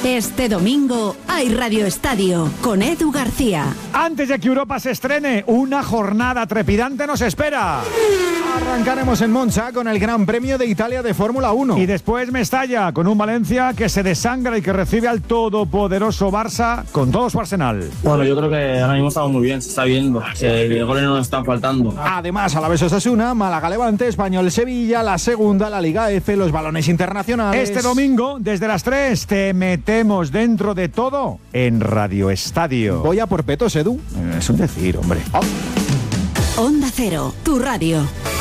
Este domingo hay Radio Estadio con Edu García. Antes de que Europa se estrene, una jornada trepidante nos espera. Arrancaremos en Monza con el Gran Premio de Italia de Fórmula 1. Y después Mestalla, con un Valencia que se desangra y que recibe al todopoderoso Barça con todo su arsenal. Bueno, yo creo que ahora mismo estamos muy bien, se está viendo. Que goles no nos están faltando. Además, Alavés Osasuna, Málaga Levante, Español Sevilla, la segunda, la Liga F, los balones internacionales. Este domingo, desde las 3, te metemos dentro de todo en Radio Estadio. Voy a por petos, Edu. Es un decir, hombre. Onda Cero, tu radio.